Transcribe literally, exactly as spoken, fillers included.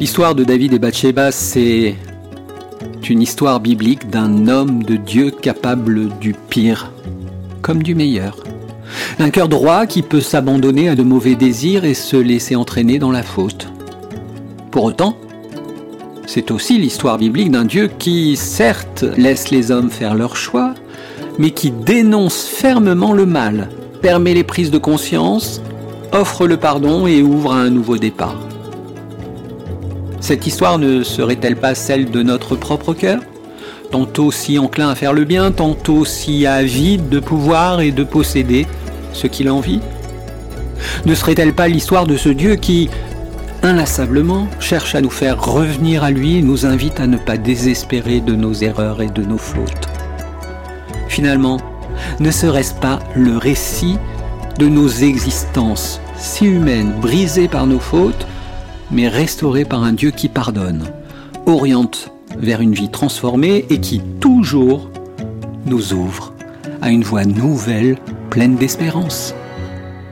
L'histoire de David et Bathsheba, c'est une histoire biblique d'un homme de Dieu capable du pire comme du meilleur. Un cœur droit qui peut s'abandonner à de mauvais désirs et se laisser entraîner dans la faute. Pour autant, c'est aussi l'histoire biblique d'un Dieu qui, certes, laisse les hommes faire leur choix, mais qui dénonce fermement le mal, permet les prises de conscience, offre le pardon et ouvre à un nouveau départ. Cette histoire ne serait-elle pas celle de notre propre cœur ? Tantôt si enclin à faire le bien, tantôt si avide de pouvoir et de posséder ce qu'il envie ? Ne serait-elle pas l'histoire de ce Dieu qui, inlassablement, cherche à nous faire revenir à lui et nous invite à ne pas désespérer de nos erreurs et de nos fautes ? Finalement, ne serait-ce pas le récit de nos existences si humaines, brisées par nos fautes, mais restaurées par un Dieu qui pardonne, oriente vers une vie transformée et qui toujours nous ouvre à une voie nouvelle, pleine d'espérance.